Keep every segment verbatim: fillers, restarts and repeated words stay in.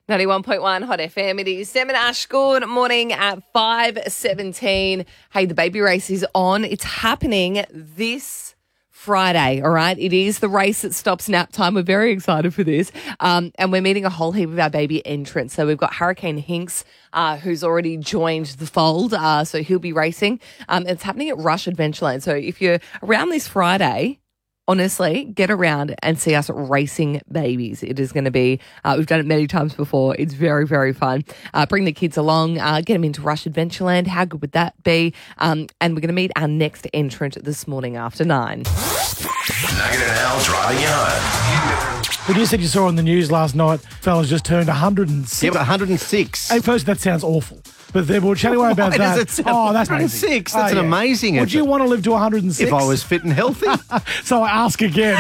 ninety-one point one Hot F M. It is Sam and Ash. Good morning at five seventeen. Hey, the baby race is on. It's happening this Friday, all right? It is the race that stops nap time. We're very excited for this. Um, and we're meeting a whole heap of our baby entrants. So we've got Hurricane Hinks, uh, who's already joined the fold. Uh, so he'll be racing. Um, it's happening at Rush Adventureland. So if you're around this Friday, honestly, get around and see us racing babies. It is going to be, uh, we've done it many times before. It's very, very fun. Uh, bring the kids along, uh, get them into Rush Adventureland. How good would that be? Um, and we're going to meet our next entrant this morning after nine. Nugget and Al driving you home. But you said you saw on the news last night, fellas just turned one hundred six. Yeah, but one hundred six. Hey, first, that sounds awful. But then we'll chat away about Why that. does it sound oh, that's one hundred six? That's oh, an yeah. amazing Would effort. you want to live to one hundred six? If I was fit and healthy? So I ask again.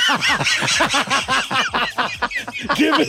given,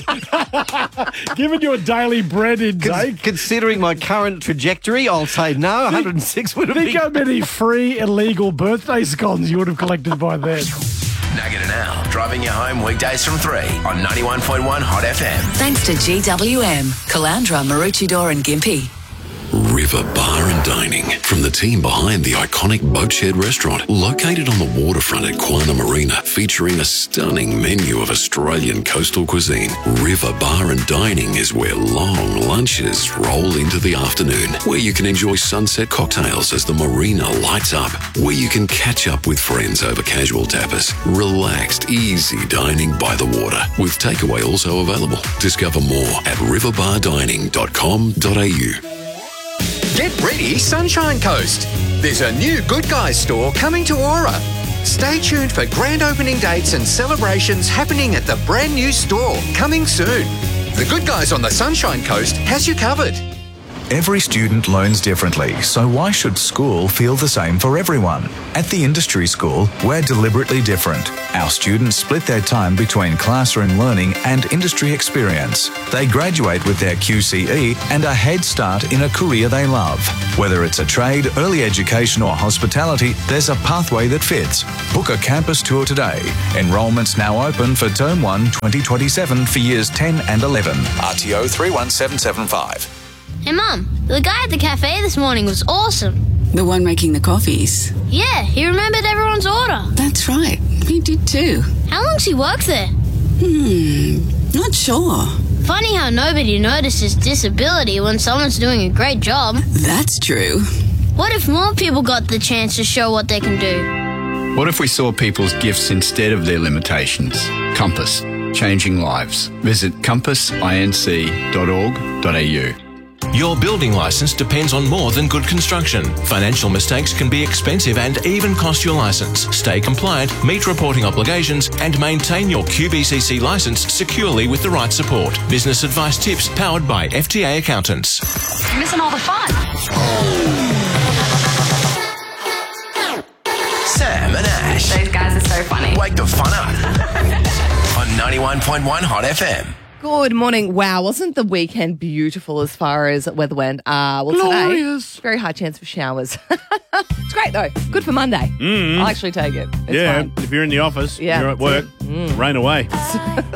given your daily bread intake. Con- considering my current trajectory, I'll say no, one hundred six would have been... Think how many free illegal birthday scones you would have collected by then. Nugget and Al driving you home weekdays from three on ninety-one point one Hot F M. Thanks to G W M, Calandra, Maroochydore and Gympie. River Bar and Dining, from the team behind the iconic Boatshed restaurant, located on the waterfront at Quina Marina, featuring a stunning menu of Australian coastal cuisine. River Bar and Dining is where long lunches roll into the afternoon, where you can enjoy sunset cocktails as the marina lights up, where you can catch up with friends over casual tapas. Relaxed, easy dining by the water, with takeaway also available. Discover more at river bar dining dot com dot a u. Get ready, Sunshine Coast. There's a new Good Guys store coming to Aura. Stay tuned for grand opening dates and celebrations happening at the brand new store coming soon. The Good Guys on the Sunshine Coast has you covered. Every student learns differently, so why should school feel the same for everyone? At the Industry School, we're deliberately different. Our students split their time between classroom learning and industry experience. They graduate with their Q C E and a head start in a career they love. Whether it's a trade, early education or hospitality, there's a pathway that fits. Book a campus tour today. Enrolment's now open for Term one twenty twenty-seven for Years ten and eleven. R T O three one seven seven five. Hey, Mum, the guy at the cafe this morning was awesome. The one making the coffees. Yeah, he remembered everyone's order. That's right. We did too. How long's he worked there? Hmm, not sure. Funny how nobody notices disability when someone's doing a great job. That's true. What if more people got the chance to show what they can do? What if we saw people's gifts instead of their limitations? Compass, changing lives. Visit compass inc dot org dot a u. Your building licence depends on more than good construction. Financial mistakes can be expensive and even cost your licence. Stay compliant, meet reporting obligations and maintain your Q B C C licence securely with the right support. Business advice tips powered by F T A accountants. You're missing all the fun. Sam and Ash. Those guys are so funny. Wake the fun up on ninety-one point one Hot F M. Good morning. Wow, wasn't the weekend beautiful as far as weather went? Uh, well, Glorious. today, very high chance for showers. It's great, though. Good for Monday. Mm. I'll actually take it. It's yeah, fine. if you're in the office, Yeah, you're at work, mm. rain away.